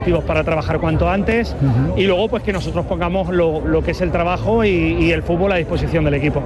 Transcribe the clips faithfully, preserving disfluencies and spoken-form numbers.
para trabajar cuanto antes uh-huh. y luego pues que nosotros pongamos lo, lo que es el trabajo y, y el fútbol a disposición del equipo.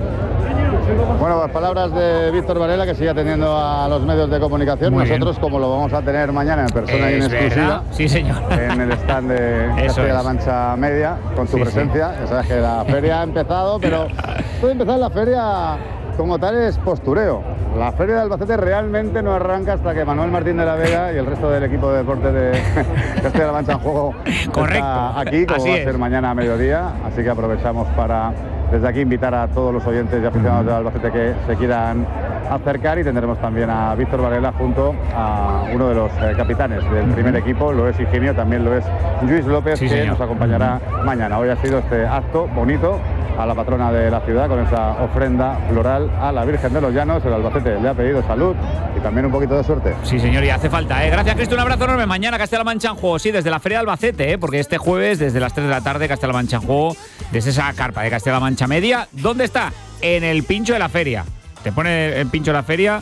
Bueno, pues palabras de Víctor Varela, que sigue atendiendo a los medios de comunicación. Muy Nosotros, bien. Como lo vamos a tener mañana en persona es y en exclusiva, sí, señor. en el stand de Castilla-La Mancha Media, con tu sí, presencia. Sí. Ya sabes que la feria ha empezado, pero esto de empezar la feria como tal es postureo. La feria de Albacete realmente no arranca hasta que Manuel Martín de la Vega y el resto del equipo de deporte de Castilla-La Mancha en juego está aquí, como Así va a ser es. mañana a mediodía. Así que aprovechamos para desde aquí invitar a todos los oyentes y aficionados de Albacete que se quieran acercar, y tendremos también a Víctor Varela junto a uno de los eh, capitanes del primer equipo, lo es Higinio, también lo es Luis López, sí, que señor. nos acompañará mañana. Hoy ha sido este acto bonito a la patrona de la ciudad con esa ofrenda floral a la Virgen de los Llanos. El Albacete le ha pedido salud y también un poquito de suerte. Sí, señor, y hace falta, ¿eh? Gracias, Cristo, un abrazo enorme. Mañana Castilla-La Mancha en juego, sí, desde la Feria de Albacete, ¿eh? Porque este jueves, desde las tres de la tarde, Castilla-La Mancha en juego, desde esa carpa de Castilla-La Mancha Media. ¿Dónde está? En el pincho de la feria. Te pone el pincho de la feria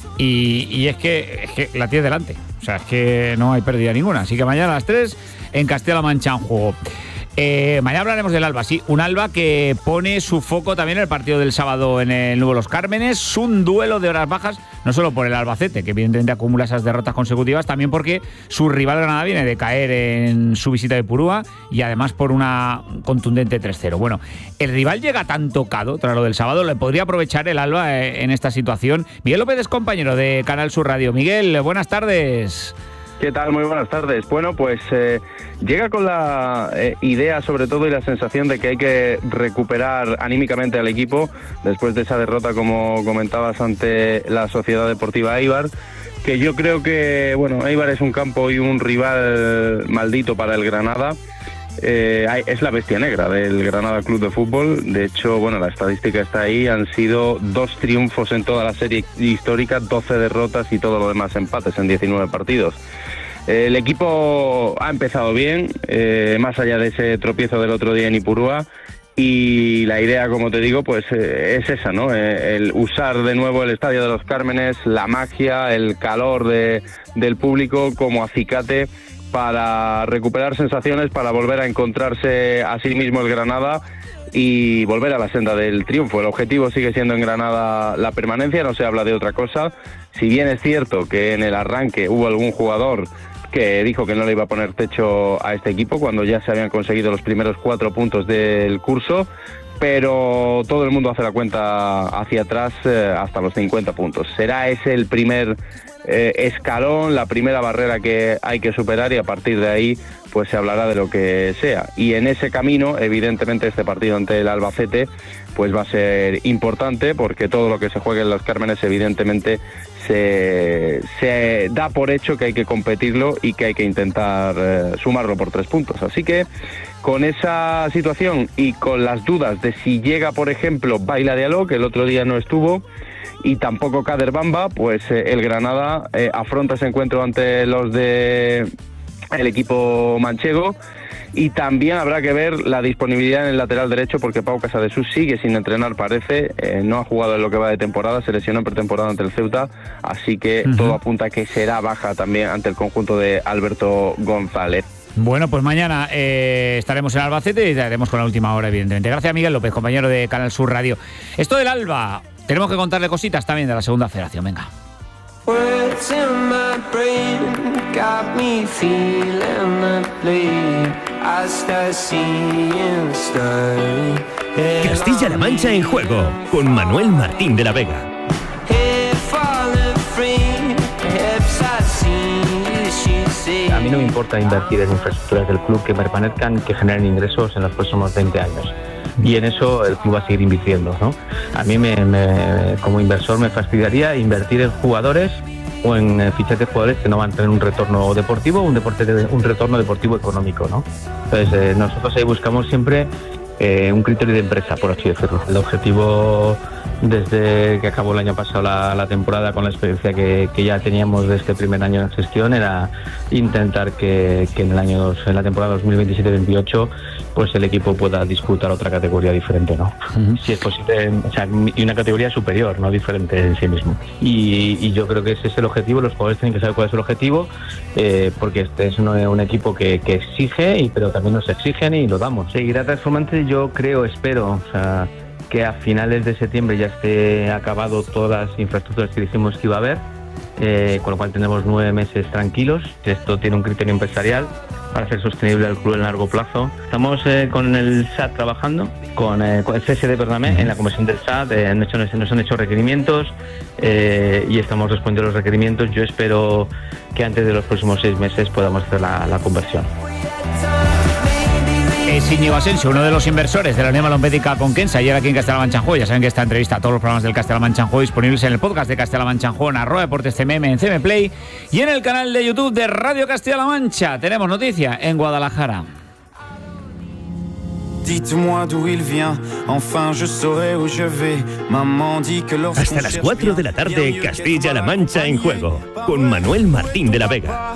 y, y es, que, es que la tienes delante. O sea, es que no hay pérdida ninguna. Así que mañana a las tres en Castilla-La Mancha en juego. Eh, mañana hablaremos del Alba, sí, un Alba que pone su foco también en el partido del sábado en el Nuevo Los Cármenes, un duelo de horas bajas, no solo por el Albacete, que evidentemente acumula esas derrotas consecutivas, también porque su rival Granada viene de caer en su visita de Purúa y además por una contundente tres cero. Bueno, el rival llega tan tocado tras lo del sábado, le podría aprovechar el Alba en esta situación. Miguel López es compañero de Canal Sur Radio. Miguel, buenas tardes. ¿Qué tal? Muy buenas tardes. Bueno, pues eh, llega con la eh, idea sobre todo y la sensación de que hay que recuperar anímicamente al equipo después de esa derrota, como comentabas, ante la Sociedad Deportiva Eibar, que yo creo que, bueno, Eibar es un campo y un rival maldito para el Granada. Eh, es la bestia negra del Granada Club de Fútbol. De hecho, bueno, la estadística está ahí, han sido dos triunfos en toda la serie histórica, doce derrotas y todo lo demás empates en diecinueve partidos. Eh, el equipo ha empezado bien, eh, más allá de ese tropiezo del otro día en Ipurúa, y la idea, como te digo, pues eh, es esa, ¿no? Eh, el usar de nuevo el Estadio de los Cármenes, la magia, el calor de, del público como acicate para recuperar sensaciones, para volver a encontrarse a sí mismo el Granada y volver a la senda del triunfo. El objetivo sigue siendo en Granada la permanencia, no se habla de otra cosa. Si bien es cierto que en el arranque hubo algún jugador que dijo que no le iba a poner techo a este equipo cuando ya se habían conseguido los primeros cuatro puntos del curso, pero todo el mundo hace la cuenta hacia atrás eh, hasta los cincuenta puntos. Será ese el primer eh, escalón, la primera barrera que hay que superar, y a partir de ahí pues se hablará de lo que sea. Y en ese camino, evidentemente, este partido ante el Albacete pues va a ser importante, porque todo lo que se juegue en los Cármenes evidentemente se, se da por hecho que hay que competirlo y que hay que intentar eh, sumarlo por tres puntos. Así que con esa situación y con las dudas de si llega, por ejemplo, Baila Diallo, que el otro día no estuvo, y tampoco Kader Bamba, pues eh, el Granada eh, afronta ese encuentro ante los de el equipo manchego. Y también habrá que ver la disponibilidad en el lateral derecho, porque Pau Casadesús sigue sin entrenar, parece, eh, no ha jugado en lo que va de temporada, se lesionó en pretemporada ante el Ceuta, así que uh-huh. todo apunta a que será baja también ante el conjunto de Alberto González. Bueno, pues mañana eh, estaremos en Albacete y estaremos con la última hora, evidentemente. Gracias, Miguel López, compañero de Canal Sur Radio. Esto del Alba, tenemos que contarle cositas también de la Segunda Federación, venga. Words in my brain got me feeling the bleed. I start seeing story. Castilla-La Mancha en juego con Manuel Martín de la Vega. A mí no me importa invertir en infraestructuras del club que permanezcan, que generen ingresos en los próximos veinte años. Y en eso el club va a seguir invirtiendo, ¿no? A mí, me, me, como inversor, me fastidiaría invertir en jugadores o en fichajes de jugadores que no van a tener un retorno deportivo o un, deporte de, un retorno deportivo económico, ¿no? Entonces, eh, nosotros ahí buscamos siempre eh, un criterio de empresa, por así decirlo. El objetivo, desde que acabó el año pasado la, la temporada, con la experiencia que, que ya teníamos de este primer año en gestión, era intentar que, que en el año en la temporada dos mil veintisiete veintiocho pues el equipo pueda disputar otra categoría diferente, ¿no? Uh-huh. Si es posible, o sea, y una categoría superior, no diferente en sí mismo. Y, y yo creo que ese es el objetivo. Los jugadores tienen que saber cuál es el objetivo, eh, porque este es un, un equipo que, que exige, y pero también nos exigen y lo damos. Seguirá transformante, yo creo, espero, o sea, que a finales de septiembre ya esté acabado todas las infraestructuras que dijimos que iba a haber, eh, con lo cual tenemos nueve meses tranquilos. Esto tiene un criterio empresarial para ser sostenible al club en largo plazo. Estamos eh, con el S A T trabajando, con, eh, con el C S D, perdóname, en la conversión del S A T, eh, nos, hecho, nos han hecho requerimientos eh, y estamos respondiendo a los requerimientos. Yo espero que antes de los próximos seis meses podamos hacer la, la conversión. Es Íñigo Asensio, uno de los inversores de la Unión Balompédica Conquense, ayer aquí en Castilla-La Mancha en Juego. Ya saben que esta entrevista a todos los programas del Castilla-La Mancha en Juego disponibles en el podcast de Castilla-La Mancha en Juego, en arroba deportes C M M, en C M Play y en el canal de YouTube de Radio Castilla-La Mancha. Tenemos noticia en Guadalajara. Hasta las cuatro de la tarde, Castilla-La Mancha en Juego, con Manuel Martín de la Vega.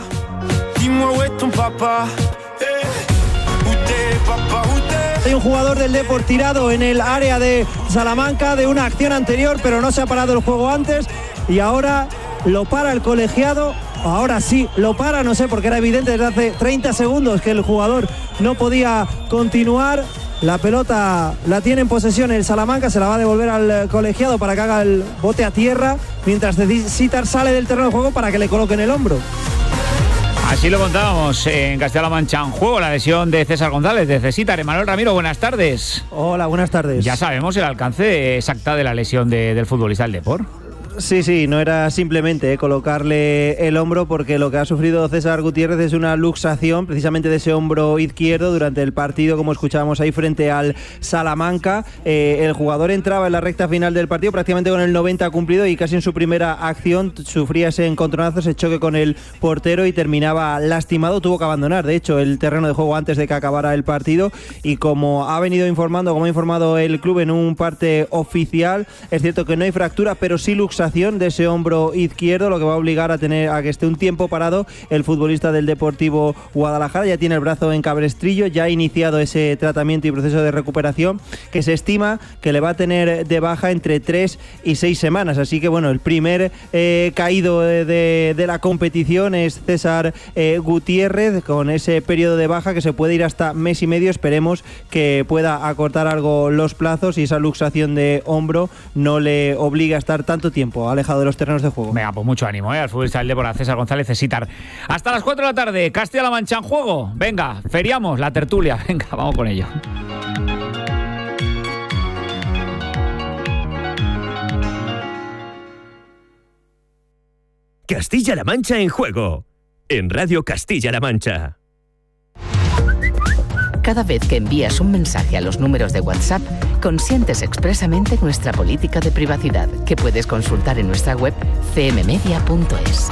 Hay un jugador del Depor tirado en el área de Salamanca de una acción anterior, pero no se ha parado el juego antes y ahora lo para el colegiado. Ahora sí, lo para, no sé, porque era evidente desde hace treinta segundos que el jugador no podía continuar. La pelota la tiene en posesión el Salamanca, se la va a devolver al colegiado para que haga el bote a tierra, mientras Sitar sale del terreno de juego para que le coloquen el hombro. Así lo contábamos en Castilla-La Mancha en Juego, la lesión de César González, de Cesitar. Manuel Ramiro, buenas tardes. Hola, buenas tardes. Ya sabemos el alcance exacto de la lesión de, del futbolista del Depor. Sí, sí, no era simplemente eh, colocarle el hombro, porque lo que ha sufrido César Gutiérrez es una luxación precisamente de ese hombro izquierdo durante el partido, como escuchábamos ahí frente al Salamanca. Eh, el jugador entraba en la recta final del partido prácticamente con el noventa cumplido y casi en su primera acción sufría ese encontronazo, ese choque con el portero y terminaba lastimado. Tuvo que abandonar, de hecho, el terreno de juego antes de que acabara el partido, y como ha venido informando, como ha informado el club en un parte oficial, es cierto que no hay fractura, pero sí luxación de ese hombro izquierdo, lo que va a obligar a tener a que esté un tiempo parado el futbolista del Deportivo Guadalajara. Ya tiene el brazo en cabestrillo, ya ha iniciado ese tratamiento y proceso de recuperación que se estima que le va a tener de baja entre tres y seis semanas. Así que bueno, el primer eh, caído de, de, de la competición es César eh, Gutiérrez, con ese periodo de baja que se puede ir hasta mes y medio. Esperemos que pueda acortar algo los plazos y esa luxación de hombro no le obligue a estar tanto tiempo alejado de los terrenos de juego. Venga, pues mucho ánimo, ¿eh? Al futbolista del Depor, César González Cesitar. Hasta las cuatro de la tarde, Castilla-La Mancha en Juego. Venga, feriamos la tertulia. Venga, vamos con ello. Castilla-La Mancha en Juego, en Radio Castilla-La Mancha. Cada vez que envías un mensaje a los números de WhatsApp, consientes expresamente nuestra política de privacidad, que puedes consultar en nuestra web c m media punto es.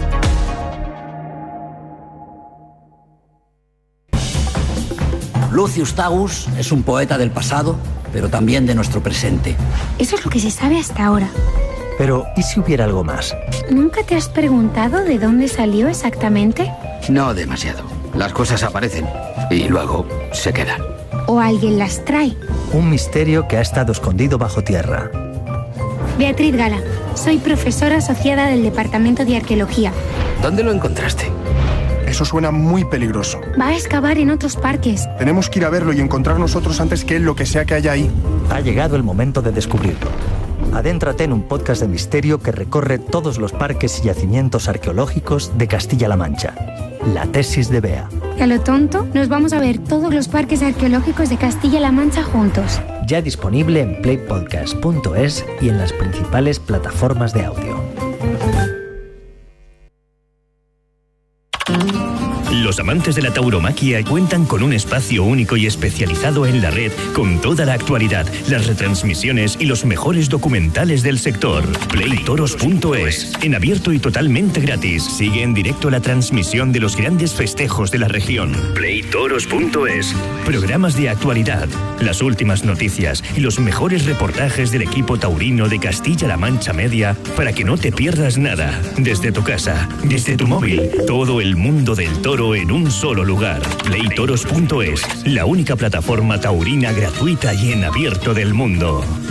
Lucius Tagus es un poeta del pasado, pero también de nuestro presente. Eso es lo que se sabe hasta ahora. Pero, ¿y si hubiera algo más? ¿Nunca te has preguntado de dónde salió exactamente? No demasiado. Las cosas aparecen y luego se quedan. ¿O alguien las trae? Un misterio que ha estado escondido bajo tierra. Beatriz Gala, soy profesora asociada del Departamento de Arqueología. ¿Dónde lo encontraste? Eso suena muy peligroso. Va a excavar en otros parques. Tenemos que ir a verlo y encontrar nosotros antes que él lo que sea que haya ahí. Ha llegado el momento de descubrirlo. Adéntrate en un podcast de misterio que recorre todos los parques y yacimientos arqueológicos de Castilla-La Mancha. La tesis de Bea. Y a lo tonto, nos vamos a ver todos los parques arqueológicos de Castilla-La Mancha juntos. Ya disponible en play podcast punto es y en las principales plataformas de audio. Los amantes de la tauromaquia cuentan con un espacio único y especializado en la red con toda la actualidad, las retransmisiones y los mejores documentales del sector. play toros punto es, en abierto y totalmente gratis. Sigue en directo la transmisión de los grandes festejos de la región. play toros punto es. Programas de actualidad, las últimas noticias y los mejores reportajes del equipo taurino de Castilla-La Mancha Media para que no te pierdas nada. Desde tu casa, desde tu móvil, todo el mundo del toro en un solo lugar. play toros punto es, la única plataforma taurina gratuita y en abierto del mundo.